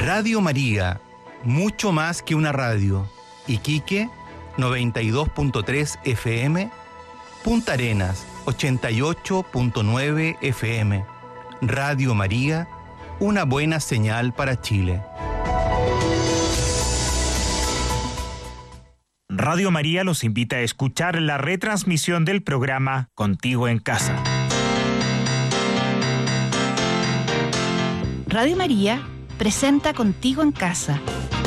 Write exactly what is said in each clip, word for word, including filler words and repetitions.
Radio María, mucho más que una radio. Iquique, noventa y dos punto tres F M. Punta Arenas, ochenta y ocho punto nueve F M. Radio María, una buena señal para Chile. Radio María los invita a escuchar la retransmisión del programa Contigo en Casa. Radio María presenta Contigo en Casa.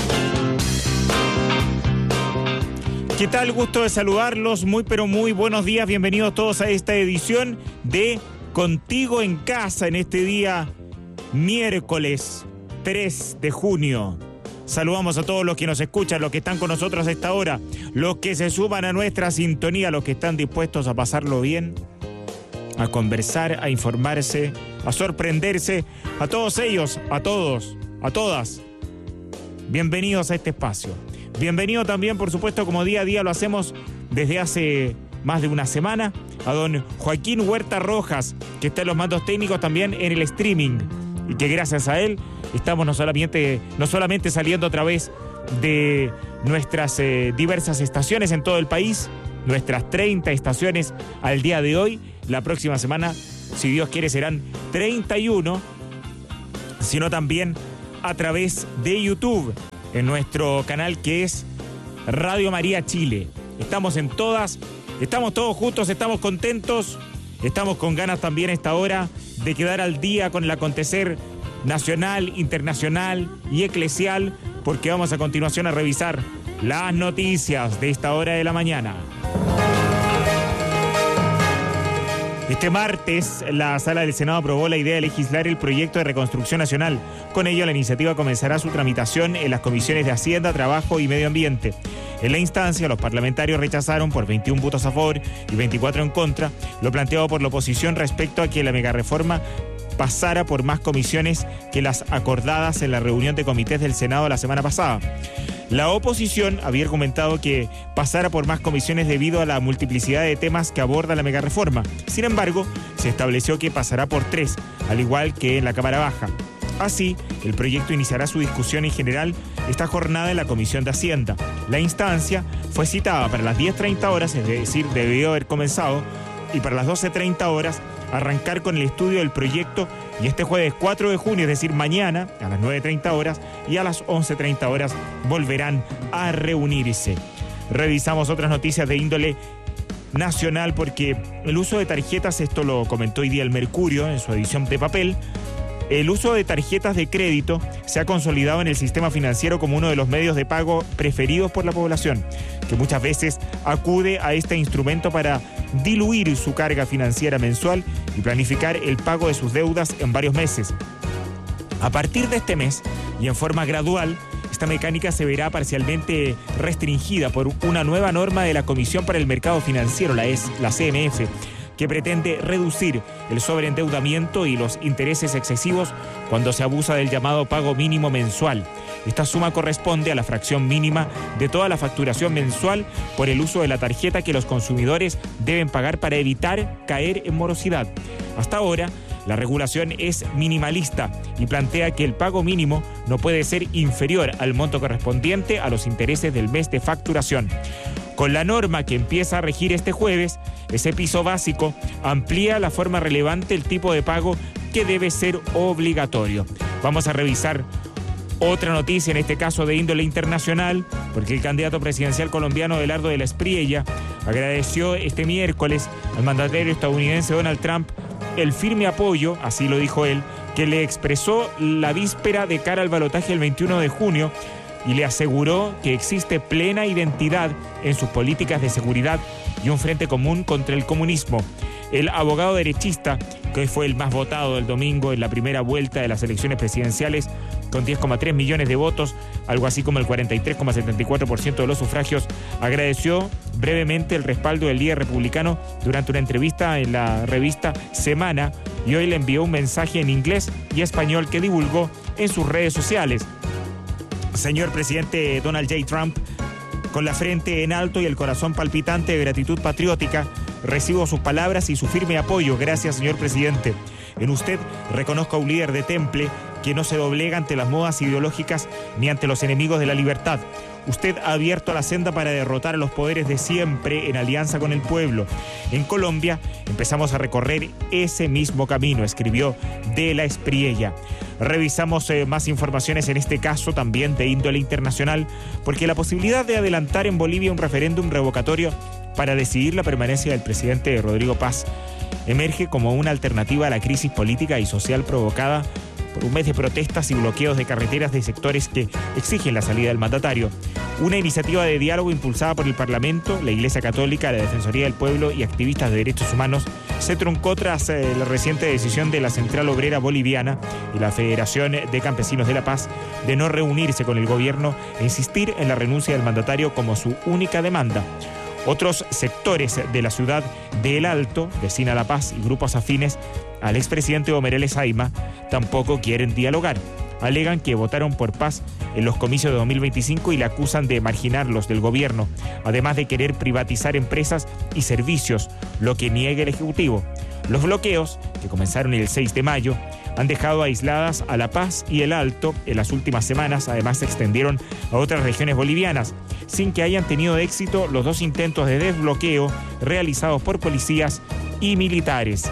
¿Qué tal? Gusto de saludarlos. Muy pero muy buenos días. Bienvenidos todos a esta edición de Contigo en Casa en este día miércoles tres de junio. Saludamos a todos los que nos escuchan, los que están con nosotros a esta hora, los que se suman a nuestra sintonía, los que están dispuestos a pasarlo bien, a conversar, a informarse, a sorprenderse, a todos ellos, a todos, a todas. Bienvenidos a este espacio. Bienvenido también, por supuesto, como día a día lo hacemos desde hace más de una semana, a don Joaquín Huerta Rojas, que está en los mandos técnicos también en el streaming, y que gracias a él estamos no solamente, no solamente saliendo a través de nuestras eh, diversas estaciones en todo el país, nuestras treinta estaciones al día de hoy. La próxima semana, si Dios quiere, serán treinta y uno, sino también a través de YouTube, en nuestro canal que es Radio María Chile. Estamos en todas, estamos todos juntos, estamos contentos, estamos con ganas también a esta hora de quedar al día con el acontecer nacional, internacional y eclesial, porque vamos a continuación a revisar las noticias de esta hora de la mañana. Este martes, la Sala del Senado aprobó la idea de legislar el proyecto de reconstrucción nacional. Con ello, la iniciativa comenzará su tramitación en las comisiones de Hacienda, Trabajo y Medio Ambiente. En la instancia, los parlamentarios rechazaron por veintiún votos a favor y veinticuatro en contra lo planteado por la oposición respecto a que la megareforma pasara por más comisiones que las acordadas en la reunión de comités del Senado la semana pasada. La oposición había argumentado que pasara por más comisiones debido a la multiplicidad de temas que aborda la megareforma. Sin embargo, se estableció que pasará por tres, al igual que en la Cámara Baja. Así, el proyecto iniciará su discusión en general esta jornada en la Comisión de Hacienda. La instancia fue citada para las diez treinta horas, es decir, debió haber comenzado, y para las doce treinta horas arrancar con el estudio del proyecto, y este jueves cuatro de junio, es decir, mañana, a las nueve treinta horas y a las once treinta horas volverán a reunirse. Revisamos otras noticias de índole nacional porque el uso de tarjetas, esto lo comentó hoy día el Mercurio en su edición de papel, el uso de tarjetas de crédito se ha consolidado en el sistema financiero como uno de los medios de pago preferidos por la población, que muchas veces acude a este instrumento para diluir su carga financiera mensual y planificar el pago de sus deudas en varios meses. A partir de este mes, y en forma gradual, esta mecánica se verá parcialmente restringida por una nueva norma de la Comisión para el Mercado Financiero, la, es, la C M F, que pretende reducir el sobreendeudamiento y los intereses excesivos cuando se abusa del llamado pago mínimo mensual. Esta suma corresponde a la fracción mínima de toda la facturación mensual por el uso de la tarjeta que los consumidores deben pagar para evitar caer en morosidad. Hasta ahora, la regulación es minimalista y plantea que el pago mínimo no puede ser inferior al monto correspondiente a los intereses del mes de facturación. Con la norma que empieza a regir este jueves, ese piso básico amplía la forma relevante el tipo de pago que debe ser obligatorio. Vamos a revisar otra noticia, en este caso de índole internacional, porque el candidato presidencial colombiano Abelardo de la Espriella agradeció este miércoles al mandatario estadounidense Donald Trump el firme apoyo, así lo dijo él, que le expresó la víspera de cara al balotaje el veintiuno de junio, y le aseguró que existe plena identidad en sus políticas de seguridad y un frente común contra el comunismo. El abogado derechista, que fue el más votado el domingo en la primera vuelta de las elecciones presidenciales, con diez coma tres millones de votos, algo así como el cuarenta y tres coma setenta y cuatro por ciento de los sufragios, agradeció brevemente el respaldo del líder republicano durante una entrevista en la revista Semana, y hoy le envió un mensaje en inglés y español que divulgó en sus redes sociales. Señor presidente Donald J. Trump, con la frente en alto y el corazón palpitante de gratitud patriótica, recibo sus palabras y su firme apoyo. Gracias, señor presidente. En usted reconozco a un líder de temple que no se doblega ante las modas ideológicas ni ante los enemigos de la libertad. Usted ha abierto la senda para derrotar a los poderes de siempre en alianza con el pueblo. En Colombia empezamos a recorrer ese mismo camino, escribió De la Espriella. Revisamos eh, más informaciones en este caso también de índole internacional, porque la posibilidad de adelantar en Bolivia un referéndum revocatorio para decidir la permanencia del presidente Rodrigo Paz emerge como una alternativa a la crisis política y social provocada por un mes de protestas y bloqueos de carreteras de sectores que exigen la salida del mandatario. Una iniciativa de diálogo impulsada por el Parlamento, la Iglesia Católica, la Defensoría del Pueblo y activistas de derechos humanos se truncó tras eh, la reciente decisión de la Central Obrera Boliviana y la Federación de Campesinos de La Paz de no reunirse con el gobierno e insistir en la renuncia del mandatario como su única demanda. Otros sectores de la ciudad de El Alto, vecina La Paz, y grupos afines al expresidente Omereles Saima tampoco quieren dialogar. Alegan que votaron por Paz en los comicios de dos mil veinticinco y le acusan de marginarlos del gobierno, además de querer privatizar empresas y servicios, lo que niega el Ejecutivo. Los bloqueos, que comenzaron el seis de mayo, han dejado aisladas a La Paz y El Alto en las últimas semanas. Además se extendieron a otras regiones bolivianas, sin que hayan tenido éxito los dos intentos de desbloqueo realizados por policías y militares.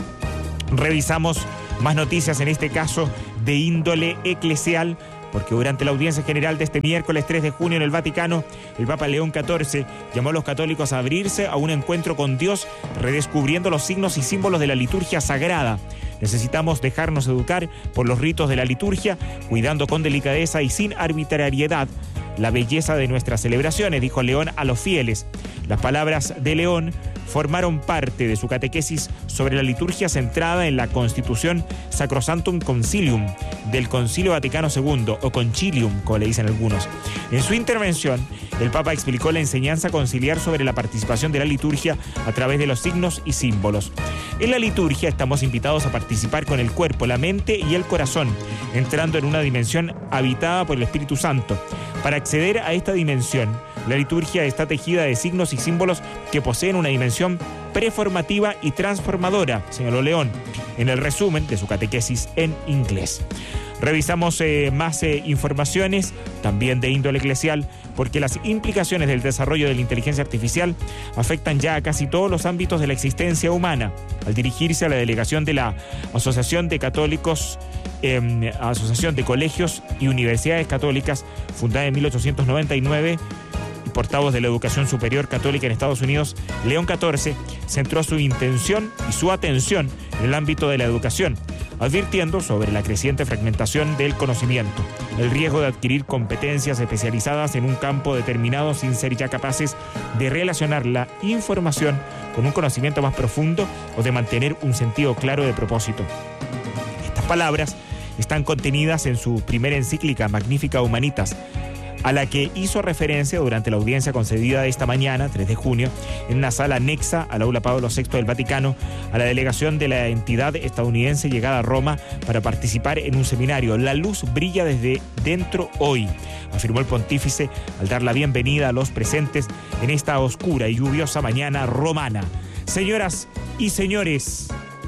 Revisamos más noticias, en este caso de índole eclesial, porque durante la audiencia general de este miércoles tres de junio en el Vaticano, el Papa León catorce llamó a los católicos a abrirse a un encuentro con Dios, redescubriendo los signos y símbolos de la liturgia sagrada. Necesitamos dejarnos educar por los ritos de la liturgia, cuidando con delicadeza y sin arbitrariedad la belleza de nuestras celebraciones, dijo León a los fieles. Las palabras de León formaron parte de su catequesis sobre la liturgia centrada en la Constitución Sacrosanctum Concilium del Concilio Vaticano segundo, o Concilium, como le dicen algunos. En su intervención, el Papa explicó la enseñanza conciliar sobre la participación de la liturgia a través de los signos y símbolos. En la liturgia estamos invitados a participar con el cuerpo, la mente y el corazón, entrando en una dimensión habitada por el Espíritu Santo. Para acceder a esta dimensión, la liturgia está tejida de signos y símbolos que poseen una dimensión preformativa y transformadora, señaló León, en el resumen de su catequesis en inglés. Revisamos eh, más eh, informaciones, también de índole eclesial, porque las implicaciones del desarrollo de la inteligencia artificial afectan ya a casi todos los ámbitos de la existencia humana. Al dirigirse a la delegación de la Asociación de Católicos, eh, Asociación de Colegios y Universidades Católicas, fundada en mil ochocientos noventa y nueve, y portavoz de la educación superior católica en Estados Unidos, León catorce centró su intención y su atención en el ámbito de la educación, advirtiendo sobre la creciente fragmentación del conocimiento, el riesgo de adquirir competencias especializadas en un campo determinado sin ser ya capaces de relacionar la información con un conocimiento más profundo o de mantener un sentido claro de propósito. Estas palabras están contenidas en su primera encíclica, Magnificat Humanitas, a la que hizo referencia durante la audiencia concedida esta mañana, tres de junio, en una sala anexa al aula Pablo sexto del Vaticano, a la delegación de la entidad estadounidense llegada a Roma para participar en un seminario. La luz brilla desde dentro hoy, afirmó el pontífice al dar la bienvenida a los presentes en esta oscura y lluviosa mañana romana. Señoras y señores,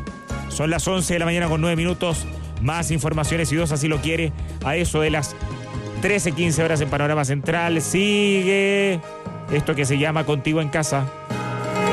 son las once de la mañana con nueve minutos. Más informaciones, si Dios así lo quiere, a eso de las trece quince horas en Panorama Central. Sigue esto que se llama Contigo en Casa.